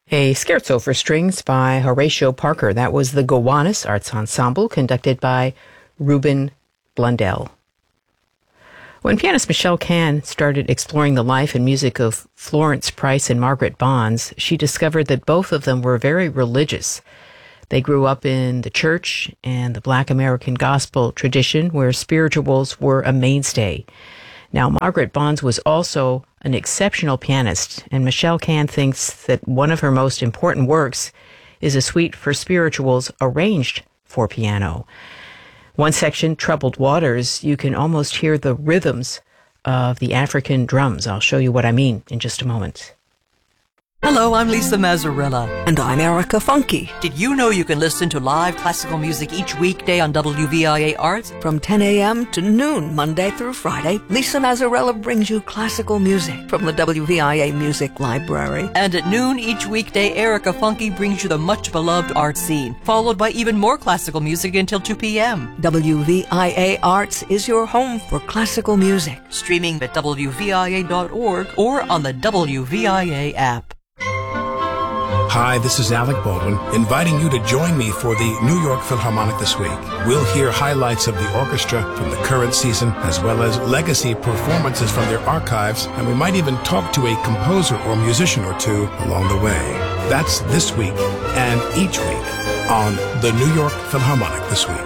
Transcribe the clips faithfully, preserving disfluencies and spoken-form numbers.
A scherzo for strings by Horatio Parker. That was the Gowanus Arts Ensemble, conducted by Ruben Blundell. When pianist Michelle Kahn started exploring the life and music of Florence Price and Margaret Bonds, she discovered that both of them were very religious. They grew up in the church and the Black American gospel tradition, where spirituals were a mainstay. Now, Margaret Bonds was also an exceptional pianist, and Michelle Kahn thinks that one of her most important works is a suite for spirituals arranged for piano. One section, Troubled Waters, you can almost hear the rhythms of the African drums. I'll show you what I mean in just a moment. Hello, I'm Lisa Mazzarella. And I'm Erica Funky. Did you know you can listen to live classical music each weekday on W V I A Arts? From ten a.m. to noon, Monday through Friday, Lisa Mazzarella brings you classical music from the W V I A Music Library. And at noon each weekday, Erica Funky brings you the much-beloved art scene, followed by even more classical music until two p.m. W V I A Arts is your home for classical music. Streaming at W V I A dot org or on the W V I A app. Hi, this is Alec Baldwin, inviting you to join me for the New York Philharmonic this week. We'll hear highlights of the orchestra from the current season, as well as legacy performances from their archives, and we might even talk to a composer or musician or two along the way. That's this week and each week on the New York Philharmonic this week.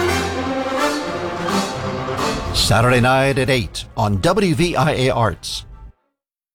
Saturday night at eight on W V I A Arts.